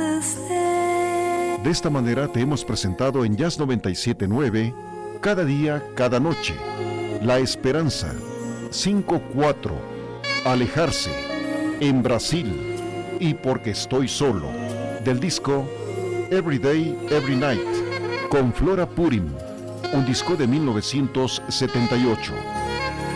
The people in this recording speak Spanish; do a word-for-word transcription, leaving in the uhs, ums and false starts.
De esta manera te hemos presentado en Jazz noventa y siete punto nueve, Cada día, cada noche, La Esperanza, cinco cuatro, Alejarse, En Brasil y Porque estoy solo, del disco Every Day, Every Night, con Flora Purim, un disco de mil novecientos setenta y ocho.